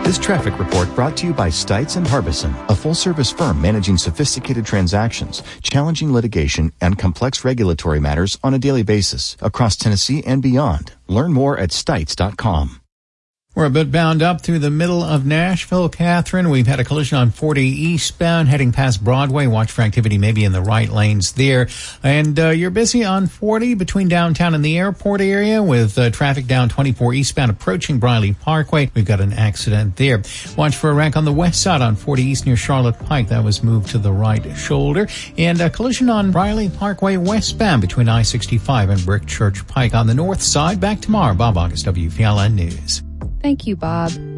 This traffic report brought to you by Stites and Harbison, a full-service firm managing sophisticated transactions, challenging litigation, and complex regulatory matters on a daily basis across Tennessee and beyond. Learn more at Stites.com. We're a bit bound up through the middle of Nashville, Catherine. We've had a collision on 40 eastbound heading past Broadway. Watch for activity maybe in the right lanes there. And you're busy on 40 between downtown and the airport area with traffic down 24 eastbound approaching Briley Parkway. We've got an accident there. Watch for a wreck on the west side on 40 east near Charlotte Pike. That was moved to the right shoulder. And a collision on Briley Parkway westbound between I-65 and Brick Church Pike on the north side. Back tomorrow. Bob August, WPLN News. Thank you, Bob.